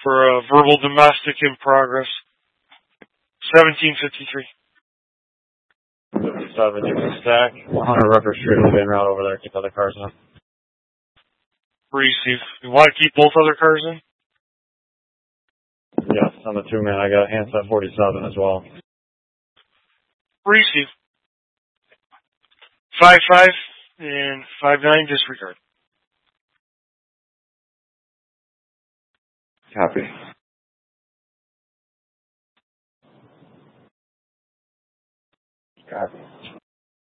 for a verbal domestic in progress. 1753. 57, you can stack. 100 Rutgers Street will be en route over there. Keep other cars in. Receive. You want to keep both other cars in? Yes, on the 2-man. I got handset 47 as well. Receive. 55 and 59 disregard. Copy. Copy.